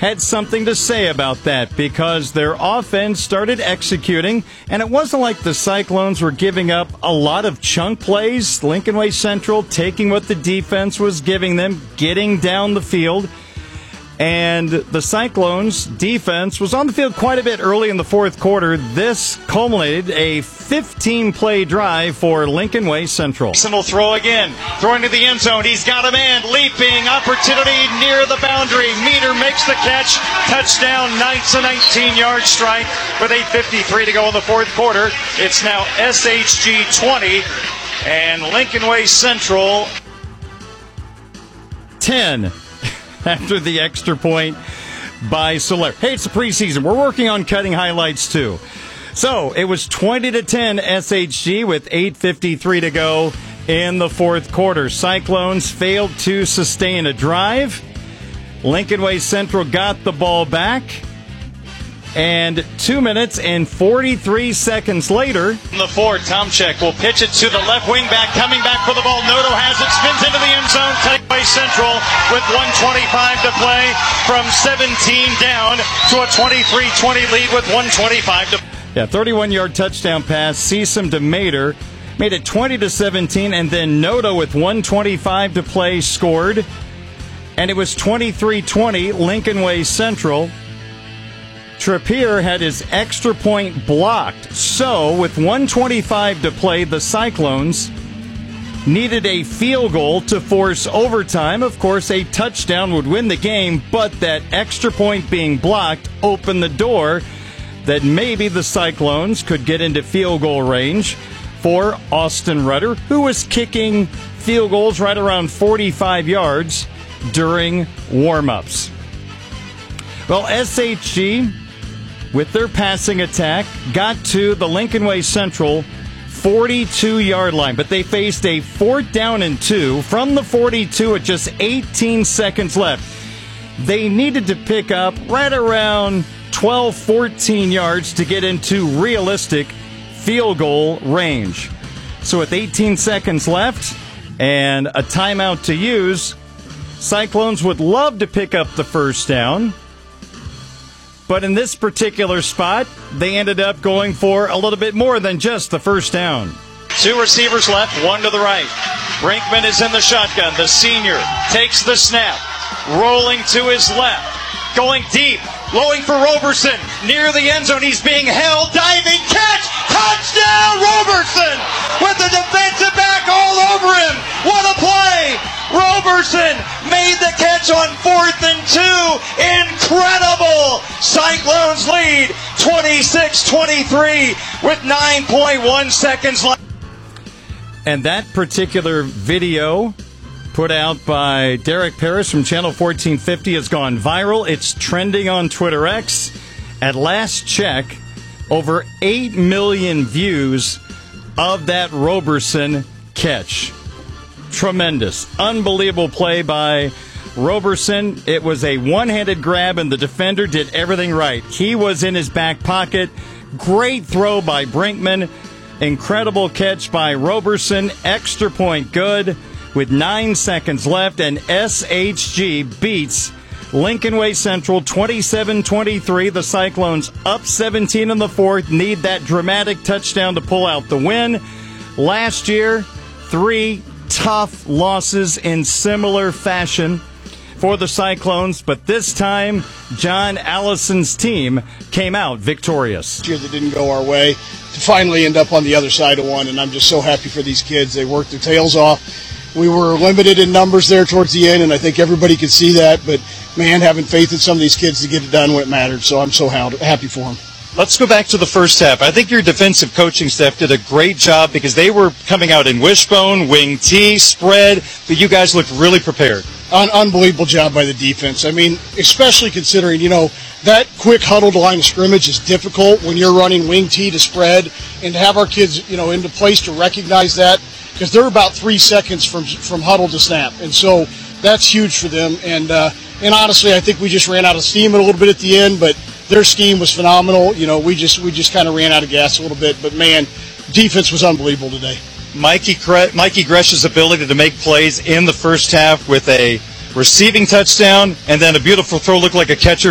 had something to say about that because their offense started executing, and it wasn't like the Cyclones were giving up a lot of chunk plays. Lincoln Way Central taking what the defense was giving them, getting down the field. And the Cyclones' defense was on the field quite a bit early in the fourth quarter. This culminated a 15-play drive for Lincoln Way Central. Jackson will throw again. Throwing to the end zone. He's got a man. Leaping. Opportunity near the boundary. Meter makes the catch. Touchdown. Knights, a 19-yard strike with 8:53 to go in the fourth quarter. It's now SHG 20 and Lincoln Way Central 10. After the extra point by Soler. Hey, it's the preseason. We're working on cutting highlights, too. So, it was 20-10 SHG with 8:53 to go in the fourth quarter. Cyclones failed to sustain a drive. Lincoln Way Central got the ball back. And 2 minutes and 43 seconds later, the four, Tomczyk will pitch it to the left wing back, coming back for the ball. Noto has it, spins into the end zone. Lincoln Way Central with 1:25 to play from 17 down to a 23-20 lead with 1:25 to play. Yeah, 31-yard touchdown pass. Seesum to Mater made it 20-17, and then Noto with 1:25 to play scored. And it was 23-20, Lincoln Way Central. Trappier had his extra point blocked. So, with 1:25 to play, the Cyclones needed a field goal to force overtime. Of course, a touchdown would win the game, but that extra point being blocked opened the door that maybe the Cyclones could get into field goal range for Austin Rudder, who was kicking field goals right around 45 yards during warm-ups. Well, SHG, with their passing attack, got to the Lincoln Way Central 42-yard line, but they faced a 4th down and 2 from the 42 at just 18 seconds left. They needed to pick up right around 12, 14 yards to get into realistic field goal range. So with 18 seconds left and a timeout to use, Cyclones would love to pick up the first down. But in this particular spot, they ended up going for a little bit more than just the first down. Two receivers left, one to the right. Brinkman is in the shotgun. The senior takes the snap, rolling to his left, going deep, lowing for Roberson, near the end zone. He's being held, diving catch, touchdown Roberson, with the defensive back all over him. What a play! Roberson made the catch on 4th and 2. Incredible! Cyclones lead 26-23 with 9.1 seconds left. And that particular video put out by Derek Paris from Channel 1450 has gone viral. It's trending on Twitter X. At last check, over 8 million views of that Roberson catch. Tremendous. Unbelievable play by Roberson. It was a one-handed grab, and the defender did everything right. He was in his back pocket. Great throw by Brinkman. Incredible catch by Roberson. Extra point good with 9 seconds left, and SHG beats Lincoln Way Central 27-23. The Cyclones up 17 in the fourth, need that dramatic touchdown to pull out the win. Last year, 3 tough losses in similar fashion for the Cyclones, but this time, John Allison's team came out victorious. That didn't go our way to finally end up on the other side of one, and I'm just so happy for these kids. They worked their tails off. We were limited in numbers there towards the end, and I think everybody could see that, but man, having faith in some of these kids to get it done when it mattered, so I'm so happy for them. Let's go back to the first half. I think your defensive coaching staff did a great job because they were coming out in wishbone, wing T, spread, but you guys looked really prepared. Unbelievable job by the defense. I mean, especially considering, that quick huddled line of scrimmage is difficult when you're running wing T to spread, and to have our kids, into place to recognize that, because they're about 3 seconds from huddle to snap, and so that's huge for them. And honestly, I think we just ran out of steam a little bit at the end, but their scheme was phenomenal. We just kind of ran out of gas a little bit, but man, defense was unbelievable today. Mikey Gresh's ability to make plays in the first half with a receiving touchdown and then a beautiful throw, looked like a catcher